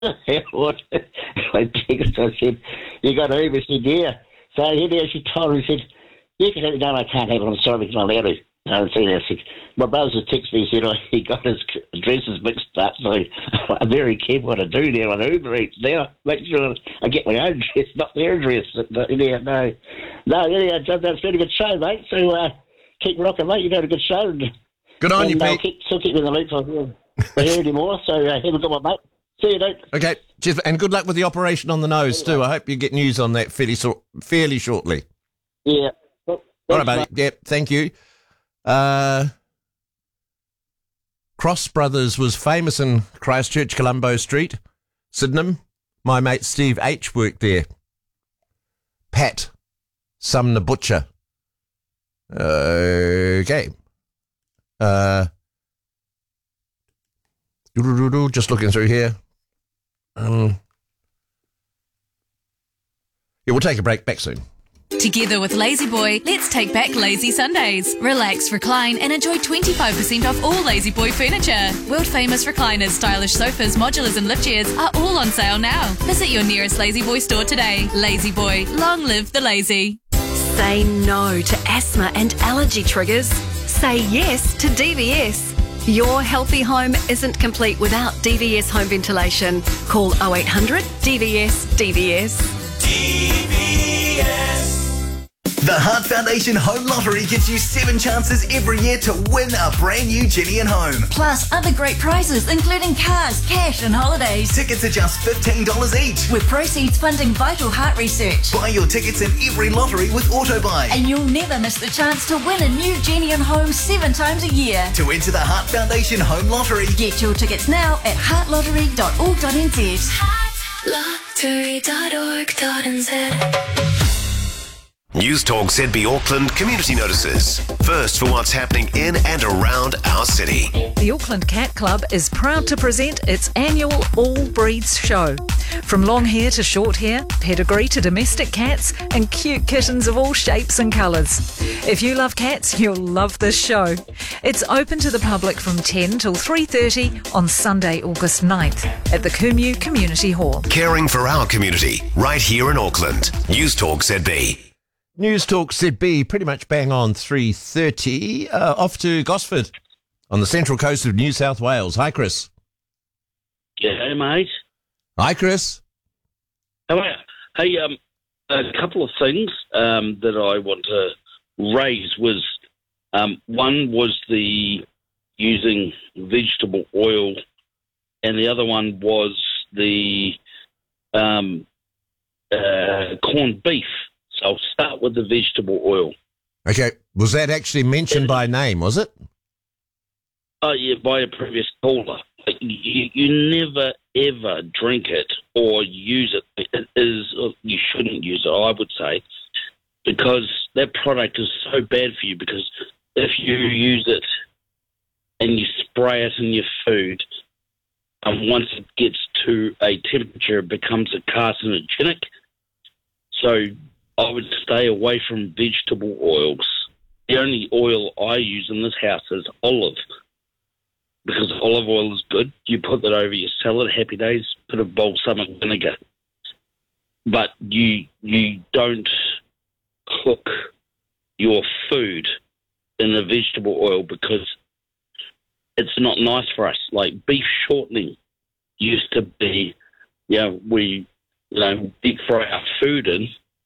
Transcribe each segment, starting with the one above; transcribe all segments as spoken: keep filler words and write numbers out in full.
What? I text her, I said, you got an Uber? He said, yeah. So he actually told her, he said, you can have it. No, I can't have it. I'm sorry, because I'm allowed to. I don't see that. I said, my brother's just texted me, he said, oh, he got his addresses mixed up, so I'm very careful what I do now on Uber Eats now. Make sure I get my own address, not their address. But, yeah, no. No, yeah, that's been a good show, mate. So uh, keep rocking, mate. You've had a good show. And, good on and, you, uh, Pete. Keep, still keep in the loop. I hear anymore, so uh, have a good one, mate. See you, dude. Okay, cheers, and good luck with the operation on the nose, too. I hope you get news on that fairly, so- fairly shortly. Yeah. Well, All right, buddy. Yeah, thank you. Uh, Cross Brothers was famous in Christchurch, Colombo Street, Sydenham. My mate Steve H. worked there. Pat Sumner Butcher. Okay. Uh, just looking through here. Um, yeah, we'll take a break. Back soon. Together with Lazy Boy, let's take back lazy Sundays. Relax, recline and enjoy twenty-five percent off all Lazy Boy furniture. World famous recliners, stylish sofas, modulars and lift chairs are all on sale now. Visit your nearest Lazy Boy store today. Lazy Boy, long live the lazy. Say no to asthma and allergy triggers. Say yes to D V S. Your healthy home isn't complete without D V S home ventilation. Call oh eight hundred D V S D V S. D V S. The Heart Foundation Home Lottery gives you seven chances every year to win a brand new Jenny and home. Plus other great prizes, including cars, cash and holidays. Tickets are just fifteen dollars each. With proceeds funding vital heart research. Buy your tickets in every lottery with AutoBuy. And you'll never miss the chance to win a new Jenny and home seven times a year. To enter the Heart Foundation Home Lottery, get your tickets now at heart lottery dot org dot n z. heart lottery dot org dot n z. News Talk Z B Auckland community notices. First for what's happening in and around our city. The Auckland Cat Club is proud to present its annual All Breeds Show. From long hair to short hair, pedigree to domestic cats, and cute kittens of all shapes and colours. If you love cats, you'll love this show. It's open to the public from ten till three thirty on Sunday, August ninth at the Kumu Community Hall. Caring for our community, right here in Auckland. News Talk Z B. News Talk Z B, pretty much bang on three thirty. Uh, off to Gosford on the central coast of New South Wales. Hi, Chris. Yeah, mate. Hi, Chris. How are you? Hey, um, a couple of things um, that I want to raise was um, one was the using vegetable oil, and the other one was the um, uh, corned beef. So I'll start with the vegetable oil. Okay. Was that actually mentioned by name, was it? Oh, yeah, by a previous caller. Like, you, you never, ever drink it or use it. It is, you shouldn't use it, I would say, because that product is so bad for you, because if you use it and you spray it in your food, and once it gets to a temperature, it becomes a carcinogenic. So I would stay away from vegetable oils. The only oil I use in this house is olive, because olive oil is good. You put that over your salad, happy days, put a balsamic vinegar. But you you don't cook your food in the vegetable oil, because it's not nice for us. Like beef shortening used to be, you know, we you know deep fry our food in,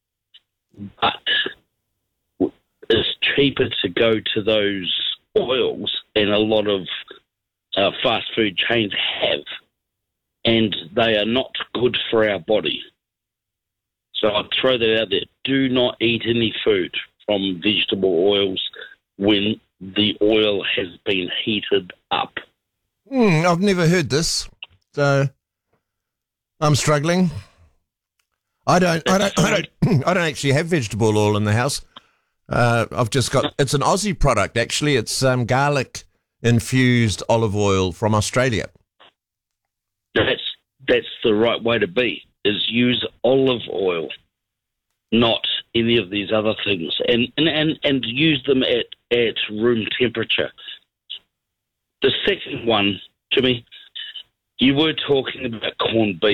but it's cheaper to go to those oils, and a lot of uh, fast food chains have, and they are not good for our body. So I'd throw that out there. Do not eat any food from vegetable oils when the oil has been heated up. Mm, I've never heard this, so I'm struggling. I don't, I don't, I don't, I don't actually have vegetable oil in the house. Uh, I've just got, it's an Aussie product, actually. It's um, garlic-infused olive oil from Australia. That's, that's the right way to be, is use olive oil, not any of these other things, and, and, and, and use them at, at room temperature. The second one, Jimmy, You were talking about corned beef.